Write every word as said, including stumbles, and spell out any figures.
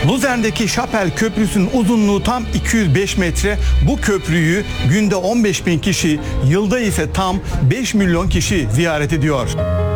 Luzern'deki Şapel Köprüsü'nün uzunluğu tam iki yüz beş metre. Bu köprüyü günde on beş bin kişi, yılda ise tam beş milyon kişi ziyaret ediyor.